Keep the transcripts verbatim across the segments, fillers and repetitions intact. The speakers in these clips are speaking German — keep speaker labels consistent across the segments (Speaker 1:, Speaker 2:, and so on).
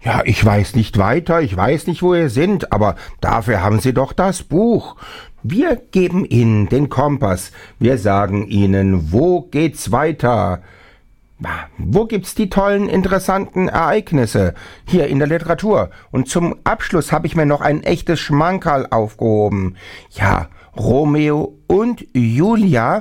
Speaker 1: Ja, ich weiß nicht weiter, ich weiß nicht, wo ihr sind, aber dafür haben Sie doch das Buch. Wir geben Ihnen den Kompass. Wir sagen Ihnen, wo geht's weiter? Wo gibt's die tollen, interessanten Ereignisse? Hier in der Literatur. Und zum Abschluss habe ich mir noch ein echtes Schmankerl aufgehoben. Ja, Romeo und Julia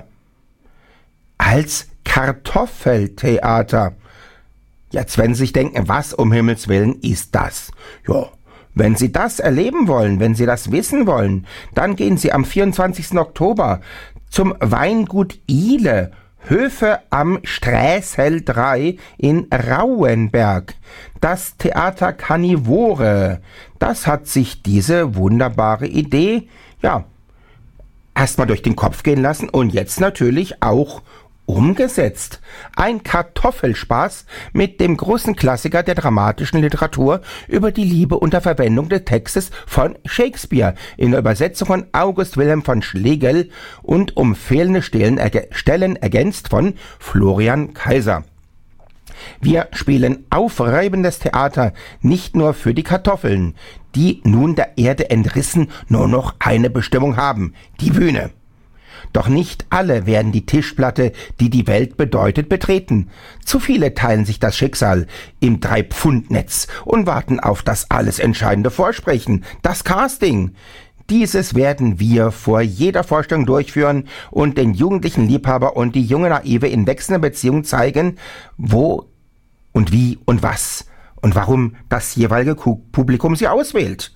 Speaker 1: als Kartoffeltheater. Jetzt werden Sie sich denken, was um Himmels Willen ist das? Ja, wenn Sie das erleben wollen, wenn Sie das wissen wollen, dann gehen Sie am vierundzwanzigsten Oktober zum Weingut Ihle, Höfe am Sträßel drei in Rauenberg. Das Theater Karnivore, das hat sich diese wunderbare Idee, ja, erstmal durch den Kopf gehen lassen und jetzt natürlich auch umgesetzt. Ein Kartoffelspaß mit dem großen Klassiker der dramatischen Literatur über die Liebe unter Verwendung des Textes von Shakespeare in der Übersetzung von August Wilhelm von Schlegel und um fehlende Stellen, erge- Stellen ergänzt von Florian Kaiser. Wir spielen aufreibendes Theater nicht nur für die Kartoffeln, die nun der Erde entrissen nur noch eine Bestimmung haben, die Bühne. Doch nicht alle werden die Tischplatte, die die Welt bedeutet, betreten. Zu viele teilen sich das Schicksal im Drei-Pfund-Netz und warten auf das alles entscheidende Vorsprechen, das Casting. Dieses werden wir vor jeder Vorstellung durchführen und den jugendlichen Liebhaber und die junge Naive in wechselnder Beziehung zeigen, wo und wie und was und warum das jeweilige Publikum sie auswählt.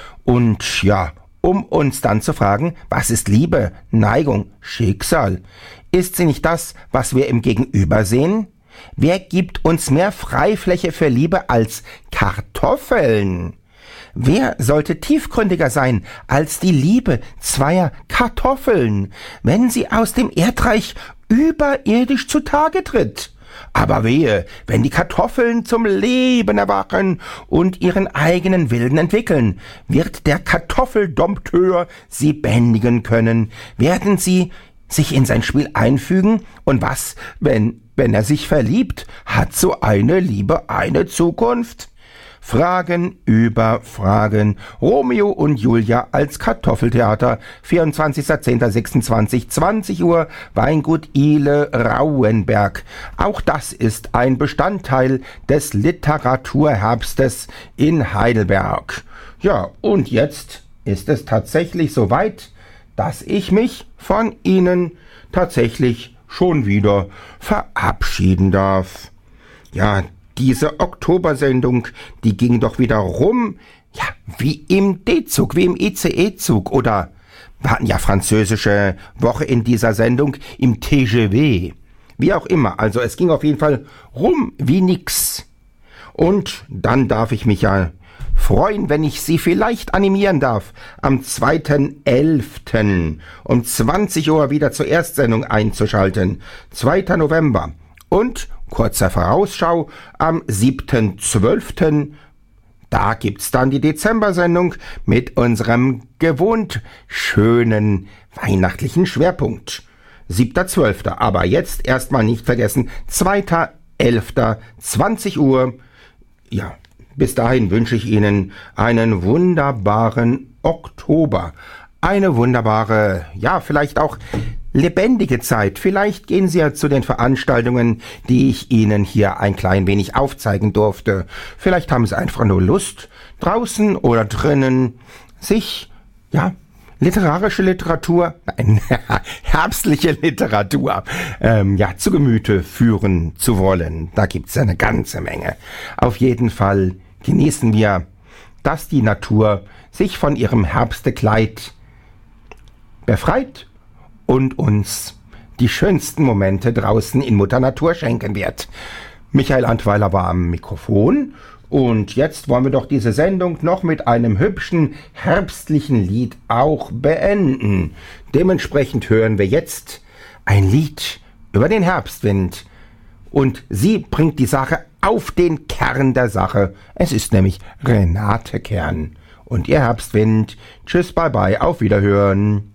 Speaker 1: Und ja, um uns dann zu fragen, was ist Liebe, Neigung, Schicksal? Ist sie nicht das, was wir im Gegenüber sehen? Wer gibt uns mehr Freifläche für Liebe als Kartoffeln? Wer sollte tiefgründiger sein als die Liebe zweier Kartoffeln, wenn sie aus dem Erdreich überirdisch zutage tritt? Aber wehe, wenn die Kartoffeln zum Leben erwachen und ihren eigenen Willen entwickeln, wird der Kartoffeldompteur sie bändigen können, werden sie sich in sein Spiel einfügen und was, wenn, wenn er sich verliebt, hat so eine Liebe eine Zukunft? Fragen über Fragen. Romeo und Julia als Kartoffeltheater. vierundzwanzigster zehnter sechsundzwanzig, zwanzig Uhr, Weingut Ihle, Rauenberg. Auch das ist ein Bestandteil des Literaturherbstes in Heidelberg. Ja, und jetzt ist es tatsächlich soweit, dass ich mich von Ihnen tatsächlich schon wieder verabschieden darf. Ja, diese Oktobersendung, die ging doch wieder rum, ja, wie im D-Zug, wie im I C E-Zug oder, wir hatten ja französische Woche in dieser Sendung, im T G V, wie auch immer, also es ging auf jeden Fall rum wie nix. Und dann darf ich mich ja freuen, wenn ich Sie vielleicht animieren darf, am zweiten elften um zwanzig Uhr wieder zur Erstsendung einzuschalten, zweiter November. Und kurzer Vorausschau, am siebten zwölften da gibt's dann die Dezember-Sendung mit unserem gewohnt schönen weihnachtlichen Schwerpunkt. siebter zwölfter Aber jetzt erstmal nicht vergessen, zweiter elfter zwanzig Uhr. Ja, bis dahin wünsche ich Ihnen einen wunderbaren Oktober. Eine wunderbare, ja, vielleicht auch lebendige Zeit. Vielleicht gehen Sie ja zu den Veranstaltungen, die ich Ihnen hier ein klein wenig aufzeigen durfte. Vielleicht haben Sie einfach nur Lust, draußen oder drinnen sich, ja, literarische Literatur, nein, herbstliche Literatur, ähm, ja, zu Gemüte führen zu wollen. Da gibt's eine ganze Menge. Auf jeden Fall genießen wir, dass die Natur sich von ihrem Herbstekleid befreit und uns die schönsten Momente draußen in Mutter Natur schenken wird. Michael Antweiler war am Mikrofon und jetzt wollen wir doch diese Sendung noch mit einem hübschen herbstlichen Lied auch beenden. Dementsprechend hören wir jetzt ein Lied über den Herbstwind und sie bringt die Sache auf den Kern der Sache. Es ist nämlich Renate Kern und ihr Herbstwind. Tschüss, bye bye, auf Wiederhören.